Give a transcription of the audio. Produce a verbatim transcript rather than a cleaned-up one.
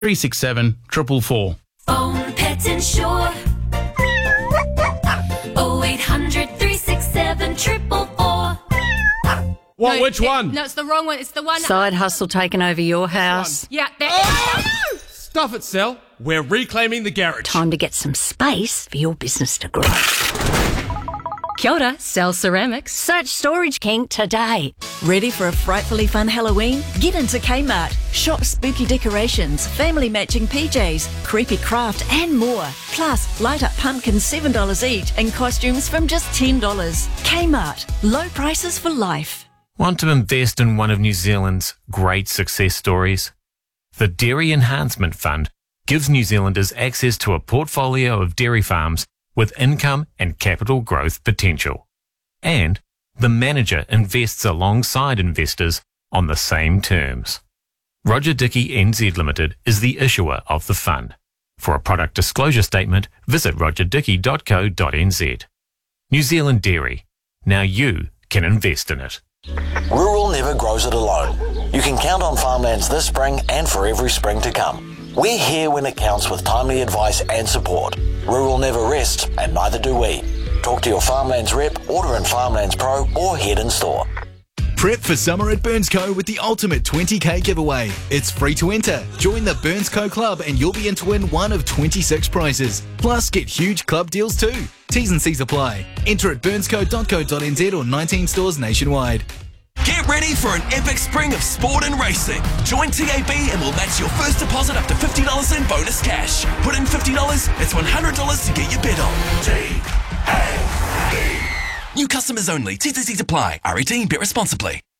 three six seven, four four four. Phone Pet Insure. oh eight hundred, three six seven, four four four. What? No, Which it- one? No, it's the wrong one. It's the one. Side hustle taking over your house. Yeah, that. Oh! Stuff it, Sal. We're reclaiming the garage. Time to get some space for your business to grow. Kia ora, Sal Ceramics. Search Storage King today. Ready for a frightfully fun Halloween? Get into Kmart. Shop spooky decorations, family matching P Js, creepy craft and more. Plus, light up pumpkins seven dollars each and costumes from just ten dollars. Kmart. Low prices for life. Want to invest in one of New Zealand's great success stories? The Dairy Enhancement Fund gives New Zealanders access to a portfolio of dairy farms with income and capital growth potential. And the manager invests alongside investors on the same terms. Roger Dickey N Z Limited is the issuer of the fund. For a product disclosure statement, visit roger dickey dot co dot n z. New Zealand Dairy. Now you can invest in it. Rural never grows it alone. You can count on Farmlands this spring and for every spring to come. We're here when it counts with timely advice and support. Rural never rests, and neither do we. Talk to your Farmlands rep, order in Farmlands Pro, or head in store. Prep for summer at BurnsCo with the ultimate twenty K giveaway. It's free to enter. Join the BurnsCo Club and you'll be in to win one of twenty-six prizes. Plus, get huge club deals too. T's and C's apply. Enter at burnsco dot co dot n z or nineteen stores nationwide. Get ready for an epic spring of sport and racing. Join T A B and we'll match your first deposit up to fifty dollars in bonus cash. Put in fifty dollars, it's one hundred dollars to get your bet on. T A B. New customers only. T's and C's apply. R eighteen. Bet responsibly.